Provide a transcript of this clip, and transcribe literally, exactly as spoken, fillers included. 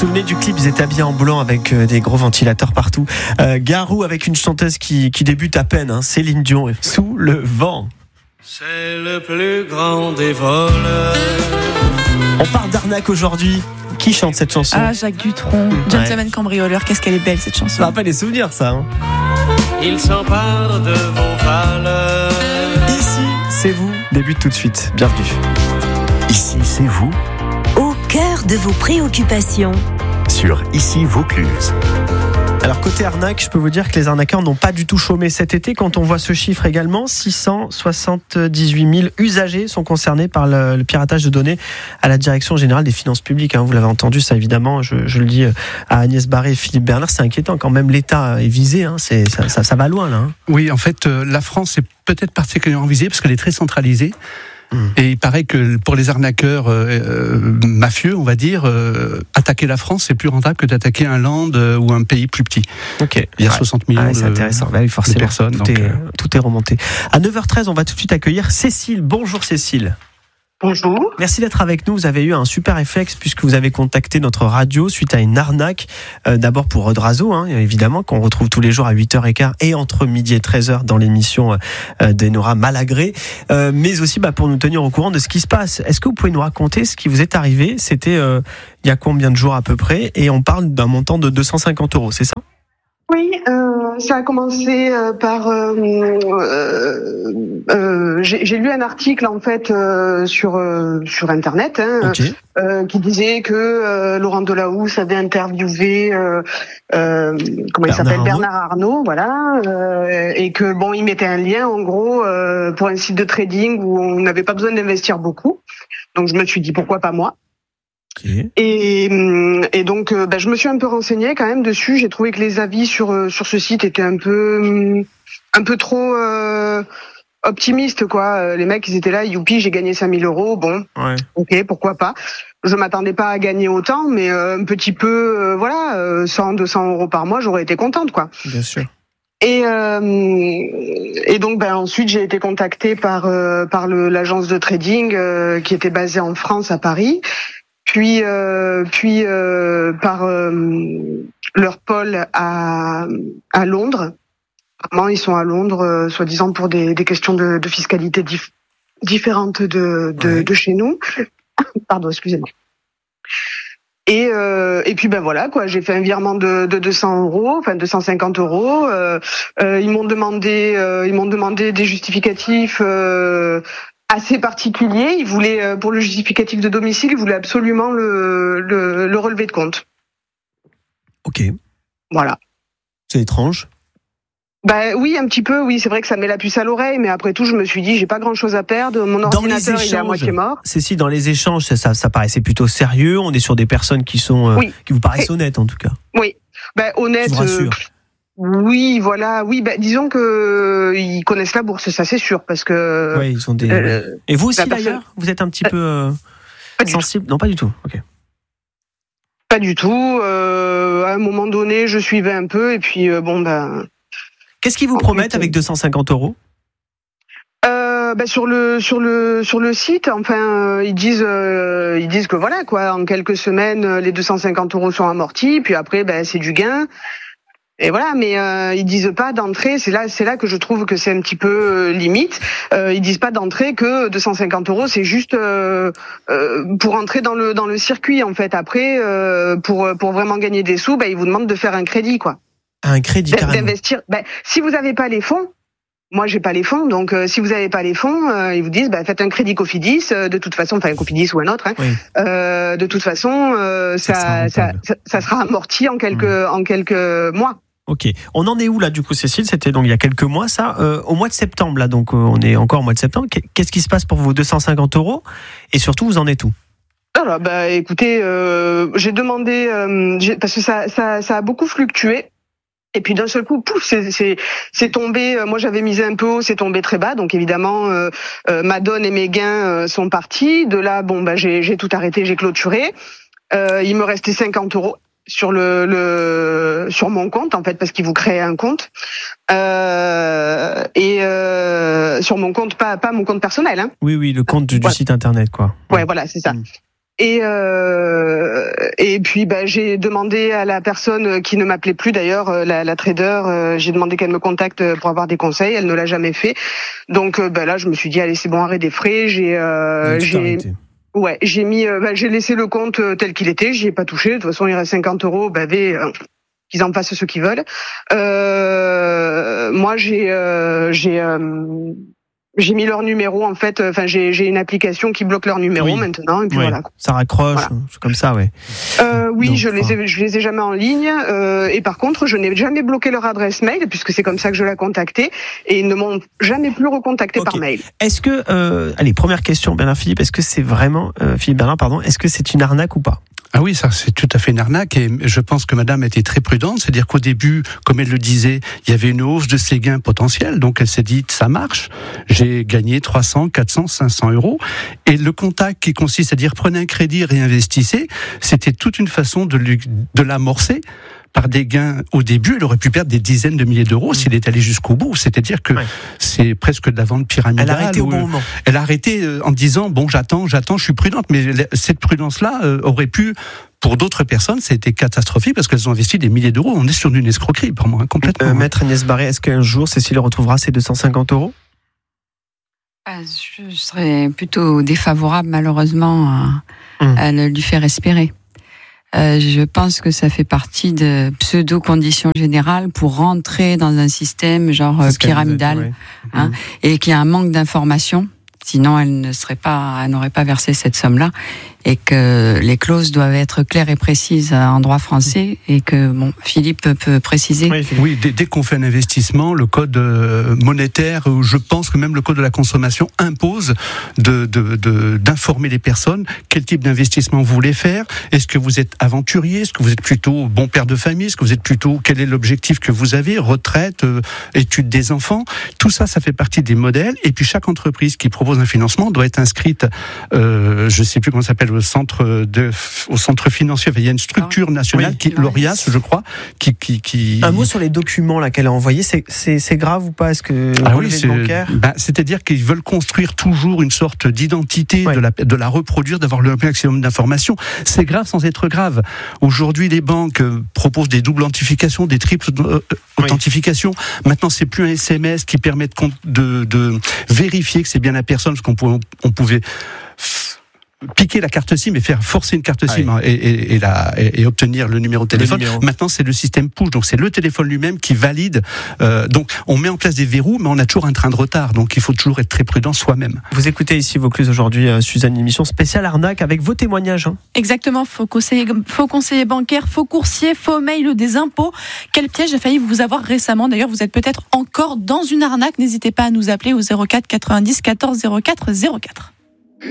souvenez du clip, ils étaient habillés en blanc avec euh, des gros ventilateurs partout. Euh, Garou avec une chanteuse qui, qui débute à peine, hein, Céline Dion, Sous le vent. C'est le plus grand des voleurs. On parle d'arnaque aujourd'hui. Qui chante cette chanson? Ah, Jacques Dutronc, Gentleman Ouais. Cambrioleur, qu'est-ce qu'elle est belle cette chanson. Ça rappelle des souvenirs, ça. Hein. Il s'empare de vos valeurs. Ici, c'est vous. Débute tout de suite. Bienvenue. Ici, c'est vous, Au cœur de vos préoccupations. sur Ici Vaucluse. Alors côté arnaque, je peux vous dire que les arnaqueurs n'ont pas du tout chômé cet été. Quand on voit ce chiffre également, six cent soixante-dix-huit mille usagers sont concernés par le, le piratage de données à la Direction Générale des Finances Publiques. Hein, vous l'avez entendu, ça évidemment, je, je le dis à Agnès Barré et Philippe Bernard, c'est inquiétant quand même. L'État est visé, hein, c'est, ça, ça, ça va loin là. Hein. Oui, en fait, euh, la France est peut-être particulièrement visée parce qu'elle est très centralisée. Et il paraît que pour les arnaqueurs euh, euh, mafieux, on va dire, euh, attaquer la France, c'est plus rentable que d'attaquer un land euh, ou un pays plus petit. Ok. Il y a Ouais. soixante millions Ah ouais, de, c'est intéressant. Bah oui, forcément. de personnes. Tout, donc, est, euh... tout est remonté. À neuf heures treize, on va tout de suite accueillir Cécile. Bonjour Cécile. Bonjour. Merci d'être avec nous. Vous avez eu un super réflexe puisque vous avez contacté notre radio suite à une arnaque. Euh, d'abord pour Odrazo, hein, évidemment, qu'on retrouve tous les jours à huit heures quinze et entre midi et treize heures dans l'émission euh, d'Enora Malagré. Euh, mais aussi bah, pour nous tenir au courant de ce qui se passe. Est-ce que vous pouvez nous raconter ce qui vous est arrivé? C'était euh, il y a combien de jours à peu près? Et on parle d'un montant de deux cent cinquante euros, c'est ça? Oui, euh, ça a commencé euh, par. Euh, euh, euh, j'ai, j'ai lu un article en fait euh, sur euh, sur internet hein, Ok. euh, qui disait que euh, Laurent Delahousse avait interviewé euh, euh, comment il Bernard s'appelle Arnault. Bernard Arnault, voilà, euh, et que bon, il mettait un lien en gros euh, pour un site de trading où on n'avait pas besoin d'investir beaucoup. Donc je me suis dit pourquoi pas moi. Okay. Et, et donc, euh, bah, je me suis un peu renseignée quand même dessus. J'ai trouvé que les avis sur sur ce site étaient un peu un peu trop euh, optimistes, quoi. Les mecs, ils étaient là, youpi, j'ai gagné cinq mille euros. Bon, Ouais. ok, pourquoi pas. Je m'attendais pas à gagner autant, mais euh, un petit peu, euh, voilà, euh, cent, deux cents euros par mois, j'aurais été contente, quoi. Bien sûr. Et euh, et donc ben ensuite j'ai été contactée par euh, par le, l'agence de trading euh, qui était basée en France à Paris. Puis, euh, puis euh, par euh, leur pôle à, à Londres. Apparemment, ils sont à Londres, euh, soi-disant pour des, des questions de, de fiscalité dif- différentes de, de, Ouais. de chez nous. Pardon, excusez-moi. Et euh, et puis ben voilà quoi, j'ai fait un virement de, de deux cents euros, enfin deux cent cinquante euros. Euh, euh, ils m'ont demandé, euh, ils m'ont demandé des justificatifs. Euh, assez particulier. Il voulait, pour le justificatif de domicile, il voulait absolument le, le, le relevé de compte. Ok. Voilà. C'est étrange. Bah oui, un petit peu, oui. C'est vrai que ça met la puce à l'oreille, mais après tout, je me suis dit, j'ai pas grand chose à perdre. Mon Dans les ordinateur, il est à échanges, moitié mort. C'est si dans les échanges, ça, ça, ça paraissait plutôt sérieux. On est sur des personnes qui sont, euh, Oui. qui vous paraissent honnêtes en tout cas. Oui. Bah honnête. Je vous rassure. euh, oui, voilà. Oui, bah disons que ils connaissent la bourse, ça c'est sûr, parce que. Oui, ils ont des. euh, Et vous aussi la personne- d'ailleurs, vous êtes un petit peu euh, Pas du tout. sensible. Non, pas du tout. Ok. Pas du tout. Euh, à un moment donné, je suivais un peu, et puis euh, bon ben. Qu'est-ce qu'ils vous En promettent fait, avec deux cent cinquante euros? Euh, bah sur le sur le sur le site, enfin euh, ils disent euh, ils disent que voilà quoi, en quelques semaines euh, les deux cent cinquante euros sont amortis, puis après ben c'est du gain. Et voilà, mais euh, ils disent pas d'entrée. C'est là, c'est là que je trouve que c'est un petit peu euh, limite. Euh, ils disent pas d'entrée que deux cent cinquante euros, c'est juste euh, euh, pour entrer dans le dans le circuit. En fait, après, euh, pour pour vraiment gagner des sous, bah, ils vous demandent de faire un crédit, quoi. Un crédit carrément. D'investir. Bah, si vous avez pas les fonds. Moi, j'ai pas les fonds, donc euh, si vous avez pas les fonds, euh, ils vous disent bah, faites un crédit Cofidis, euh, de toute façon, enfin un Cofidis ou un autre. Hein, Oui. euh, de toute façon, euh, Ça sera ça, ça, rentable. ça, ça sera amorti en quelques Mmh. en quelques mois. Ok. On en est où là du coup, Cécile? C'était donc il y a quelques mois, ça. Euh, au mois de septembre là, donc euh, on est encore au mois de septembre. Qu'est-ce qui se passe pour vos deux cent cinquante euros? Et surtout, vous en êtes où? Alors, bah, écoutez, euh, j'ai demandé euh, j'ai, parce que ça, ça, ça a beaucoup fluctué. Et puis d'un seul coup, pouf, c'est, c'est, c'est tombé. euh, Moi, j'avais misé un peu haut, c'est tombé très bas. Donc évidemment, euh, euh, ma donne et mes gains euh, sont partis. De là, bon, bah, j'ai, j'ai tout arrêté, j'ai clôturé. Euh, il me restait cinquante euros sur le, le sur mon compte en fait, parce qu'il vous crée un compte. Euh, et euh, sur mon compte, pas pas mon compte personnel. Hein. Oui, oui, le compte du, du Ouais. site internet, quoi. Ouais, voilà, c'est ça. Mmh. Et euh, et puis bah, j'ai demandé à la personne qui ne m'appelait plus d'ailleurs, la, la trader, euh, j'ai demandé qu'elle me contacte pour avoir des conseils. Elle ne l'a jamais fait. Donc euh, bah, là, je me suis dit allez, c'est bon, arrête des frais. J'ai euh, j'ai ouais, j'ai mis, euh, bah, j'ai laissé le compte tel qu'il était. J'y ai pas touché. De toute façon, il reste cinquante euros. Bah, v, euh, qu'ils en fassent ce qu'ils veulent. Euh, moi, j'ai euh, j'ai euh, J'ai mis leur numéro en fait. Enfin, j'ai j'ai une application qui bloque leur numéro oui. maintenant. Et puis ouais. voilà. Ça raccroche, voilà. comme ça, ouais. Euh, oui, Donc, je enfin... les ai, je les ai jamais en ligne. Euh, et par contre, je n'ai jamais bloqué leur adresse mail puisque c'est comme ça que je l'ai contacté. Et ils ne m'ont jamais plus recontacté okay. par mail. Est-ce que, euh, allez, première question, Bernard Philippe, est-ce que c'est vraiment, euh, Philippe Bernard, pardon, est-ce que c'est une arnaque ou pas? Ah oui, ça c'est tout à fait une arnaque et je pense que madame était très prudente, c'est-à-dire qu'au début, comme elle le disait, il y avait une hausse de ses gains potentiels, donc elle s'est dit ça marche, j'ai gagné trois cents, quatre cents, cinq cents euros et le contact qui consiste à dire prenez un crédit, réinvestissez, c'était toute une façon de, lui, de l'amorcer. Par des gains au début, elle aurait pu perdre des dizaines de milliers d'euros mmh. s'il est allé jusqu'au bout. C'est-à-dire que ouais. c'est presque de la vente pyramidale. Elle a arrêté au bon moment. Elle a arrêté en disant bon, j'attends, j'attends, je suis prudente. Mais cette prudence-là euh, aurait pu, pour d'autres personnes, ça a été catastrophique parce qu'elles ont investi des milliers d'euros. On est sur une escroquerie, pour moi, complètement. Euh, Maître Agnès Barré, est-ce qu'un jour Cécile retrouvera ses deux cent cinquante euros? Je serais plutôt défavorable, malheureusement, à, mmh. à le lui faire espérer. Euh, je pense que ça fait partie de pseudo-conditions générales pour rentrer dans un système genre euh, pyramidal, dit, ouais. hein, mmh. et qu'il y a un manque d'information. Sinon, elle ne serait pas, elle n'aurait pas versé cette somme-là, et que les clauses doivent être claires et précises en droit français, et que bon, Philippe peut préciser. Oui, oui dès, dès qu'on fait un investissement, le code monétaire, je pense que même le code de la consommation impose de, de, de, d'informer les personnes quel type d'investissement vous voulez faire. Est-ce que vous êtes aventurier? Est-ce que vous êtes plutôt bon père de famille? Est-ce que vous êtes plutôt, quel est l'objectif que vous avez? Retraite, euh, études des enfants? Tout ça, ça fait partie des modèles. Et puis chaque entreprise qui propose un financement doit être inscrite, euh, je ne sais plus comment ça s'appelle, au centre de, au centre financier. Enfin, il y a une structure nationale, oui, qui, l'ORIAS, je crois, qui, qui, qui. Un mot sur les documents là qu'elle a envoyés. C'est, c'est, c'est grave ou pas? Est-ce que ah oui, c'est, bah, c'est-à-dire qu'ils veulent construire toujours une sorte d'identité, ouais. de la, de la reproduire, d'avoir le maximum d'informations. C'est grave sans être grave. Aujourd'hui, les banques proposent des doubles authentifications, des triples authentifications. Oui. Maintenant, c'est plus un S M S qui permet de, de, de vérifier que c'est bien la personne, parce qu'on pouvait, on pouvait piquer la carte SIM et faire forcer une carte SIM ah oui. et, et, et, la, et, et obtenir le numéro de téléphone. Numéro. Maintenant, c'est le système push, donc c'est le téléphone lui-même qui valide. Euh, donc, on met en place des verrous, mais on a toujours un train de retard. Donc, il faut toujours être très prudent soi-même. Vous écoutez ici Vaucluse aujourd'hui, euh, Suzanne, une émission spéciale arnaque avec vos témoignages. Hein. Exactement, faux conseiller, faux conseiller bancaire, faux coursier, faux mail des impôts. Quel piège a failli vous avoir récemment? D'ailleurs, vous êtes peut-être encore dans une arnaque. N'hésitez pas à nous appeler au zéro quatre quatre-vingt-dix quatorze zéro quatre zéro quatre.